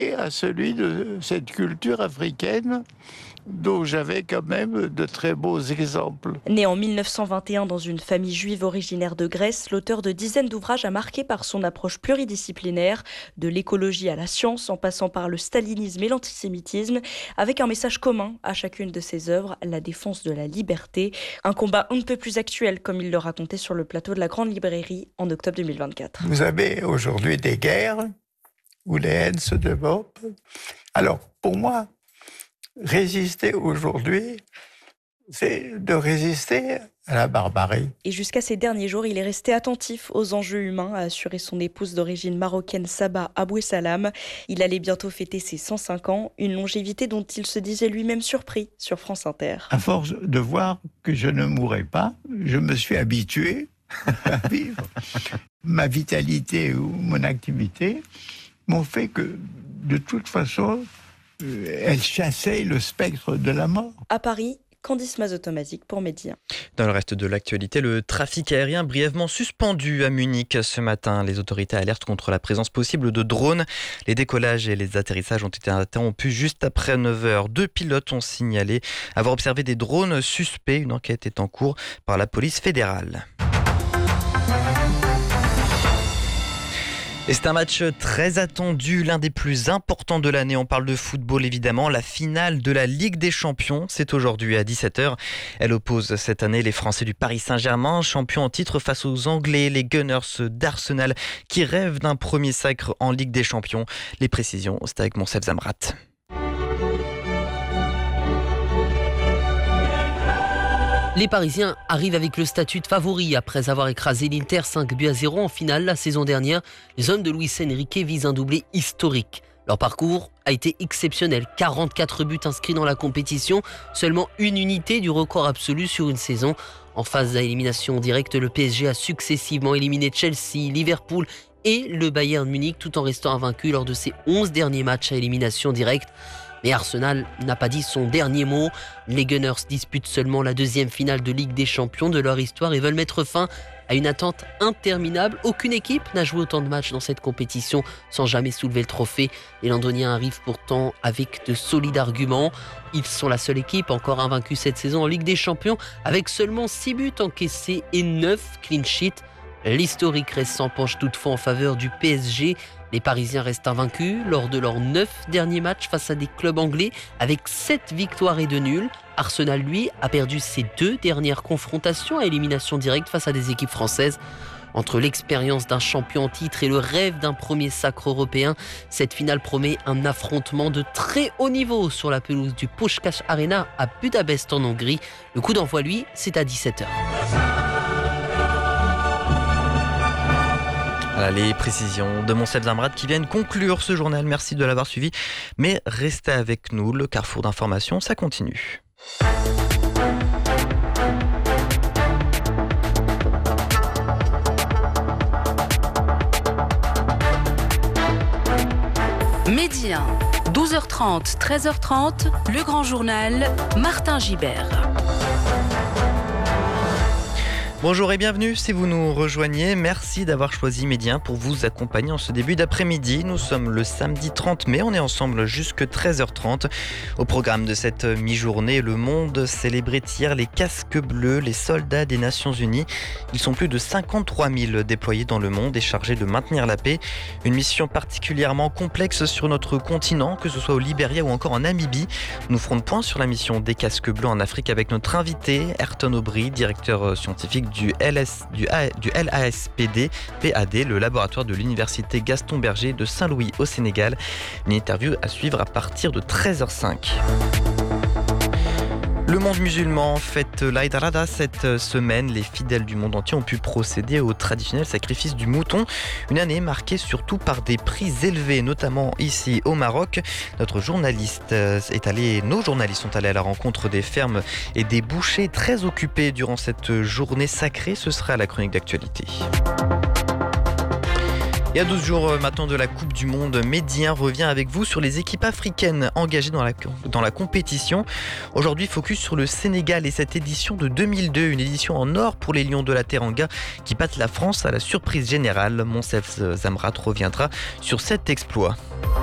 et à celui de cette culture africaine dont j'avais quand même de très beaux exemples. Né en 1921 dans une famille juive originaire de Grèce, l'auteur de dizaines d'ouvrages a marqué par son approche pluridisciplinaire, de l'écologie à la science, en passant par le stalinisme et l'antisémitisme, avec un message commun à chacune de ses œuvres, la défense de la liberté. Un combat un peu plus actuel, comme il le racontait sur le plateau de la Grande Librairie en octobre 2024. Vous avez aujourd'hui des guerres où les haines se développent. Alors, pour moi, résister aujourd'hui, c'est de résister à la barbarie. Et jusqu'à ces derniers jours, il est resté attentif aux enjeux humains, a assuré son épouse d'origine marocaine Saba Abouessalam. Il allait bientôt fêter ses 105 ans, une longévité dont il se disait lui-même surpris sur France Inter. À force de voir que je ne mourrais pas, je me suis habitué à vivre. Ma vitalité ou mon activité m'ont fait que, de toute façon, elle chassait le spectre de la mort. À Paris, Candice Mazotomazik pour Média. Dans le reste de l'actualité, le trafic aérien brièvement suspendu à Munich ce matin. Les autorités alertent contre la présence possible de drones. Les décollages et les atterrissages ont été interrompus juste après 9h. 2 pilotes ont signalé avoir observé des drones suspects. Une enquête est en cours par la police fédérale. Et c'est un match très attendu, l'un des plus importants de l'année. On parle de football évidemment. La finale de la Ligue des Champions, c'est aujourd'hui à 17h. Elle oppose cette année les Français du Paris Saint-Germain, champions en titre, face aux Anglais, les Gunners d'Arsenal, qui rêvent d'un premier sacre en Ligue des Champions. Les précisions, c'est avec Monsef Zamrat. Les Parisiens arrivent avec le statut de favori après avoir écrasé l'Inter 5-0 en finale la saison dernière. Les hommes de Luis Enrique visent un doublé historique. Leur parcours a été exceptionnel. 44 buts inscrits dans la compétition, seulement une unité du record absolu sur une saison. En phase d'élimination directe, le PSG a successivement éliminé Chelsea, Liverpool et le Bayern Munich tout en restant invaincu lors de ses 11 derniers matchs à élimination directe. Mais Arsenal n'a pas dit son dernier mot. Les Gunners disputent seulement la deuxième finale de Ligue des Champions de leur histoire et veulent mettre fin à une attente interminable. Aucune équipe n'a joué autant de matchs dans cette compétition sans jamais soulever le trophée. Les Londoniens arrivent pourtant avec de solides arguments. Ils sont la seule équipe encore invaincue cette saison en Ligue des Champions avec seulement 6 buts encaissés et 9 clean sheets. L'historique récent penche toutefois en faveur du PSG. Les Parisiens restent invaincus lors de leurs 9 derniers matchs face à des clubs anglais avec 7 victoires et 2 nuls. Arsenal, lui, a perdu ses 2 dernières confrontations à élimination directe face à des équipes françaises. Entre l'expérience d'un champion en titre et le rêve d'un premier sacre européen, cette finale promet un affrontement de très haut niveau sur la pelouse du Puskás Arena à Budapest en Hongrie. Le coup d'envoi, lui, c'est à 17h. Voilà les précisions de Monsef Zamrat qui viennent conclure ce journal. Merci de l'avoir suivi. Mais restez avec nous, le carrefour d'information, ça continue. Média, 12h30, 13h30, le grand journal, Martin Gibert. Bonjour et bienvenue si vous nous rejoignez. Merci d'avoir choisi Média pour vous accompagner en ce début d'après-midi. Nous sommes le samedi 30 mai, on est ensemble jusque 13h30. Au programme de cette mi-journée, le monde célébrait hier les casques bleus, les soldats des Nations Unies. Ils sont plus de 53 000 déployés dans le monde et chargés de maintenir la paix. Une mission particulièrement complexe sur notre continent, que ce soit au Libéria ou encore en Namibie. Nous ferons le point sur la mission des casques bleus en Afrique avec notre invité, Ayrton Aubry, directeur scientifique du LASPD, PAD, le laboratoire de l'université Gaston Berger de Saint-Louis au Sénégal. Une interview à suivre à partir de 13h05. Le monde musulman fête l'Aïd al-Adha cette semaine. Les fidèles du monde entier ont pu procéder au traditionnel sacrifice du mouton. Une année marquée surtout par des prix élevés, notamment ici au Maroc. Nos journalistes sont allés à la rencontre des fermes et des bouchers très occupés durant cette journée sacrée. Ce sera la chronique d'actualité. Et à 12 jours maintenant de la Coupe du Monde, Média revient avec vous sur les équipes africaines engagées dans la compétition. Aujourd'hui, focus sur le Sénégal et cette édition de 2002, une édition en or pour les Lions de la Teranga qui battent la France à la surprise générale. Monsef Zamrat reviendra sur cet exploit.